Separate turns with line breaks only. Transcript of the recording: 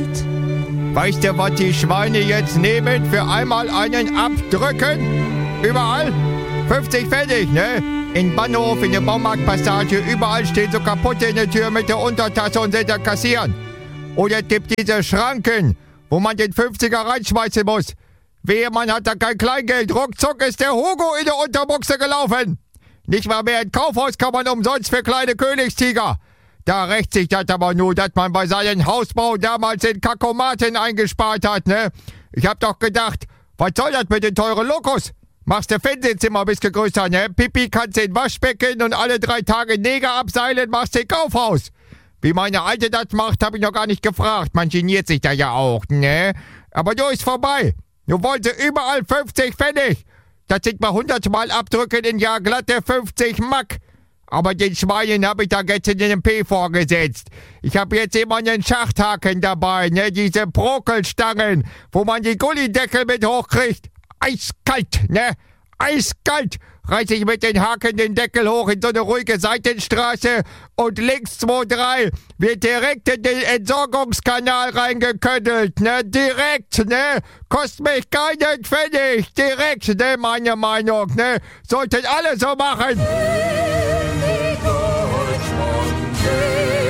Weißt du, was die Schweine jetzt nehmen für einmal einen abdrücken? Überall? 50 Pfennig, ne? In Bahnhof, in der Baumarktpassage, überall steht so kaputt in der Tür mit der Untertasse und sind da kassieren. Oder es gibt diese Schranken, wo man den 50er reinschmeißen muss. Wehe, man hat da kein Kleingeld. Ruckzuck ist der Hugo in der Unterbuchse gelaufen. Nicht mal mehr im Kaufhaus kann man umsonst für kleine Königstiger. Da rächt sich das aber nur, dass man bei seinem Hausbau damals in Kakomaten eingespart hat, ne? Ich hab doch gedacht, was soll das mit den teuren Lokos? Machst du Fernsehzimmer ein bisschen größer, ne? Pipi kannst in Waschbecken und alle 3 Tage Neger abseilen, machst du Kaufhaus. Wie meine Alte das macht, hab ich noch gar nicht gefragt. Man geniert sich da ja auch, ne? Aber du ist vorbei. Du wolltest überall 50 Pfennig. Das sind mal 100 Mal abdrücken in Jahr glatte 50 Mack. Aber den Schweinen hab ich da gestern in den P vorgesetzt. Ich hab jetzt immer einen Schachthaken dabei, ne? Diese Brokelstangen, wo man die Gullideckel mit hochkriegt. Eiskalt, ne? Eiskalt. Reiß ich mit den Haken den Deckel hoch in so eine ruhige Seitenstraße und links 2, 3 wird direkt in den Entsorgungskanal reingeködelt, ne? Direkt, ne? Kostet mich keinen Pfennig. Direkt, ne? Meine Meinung, ne? Sollten alle so machen.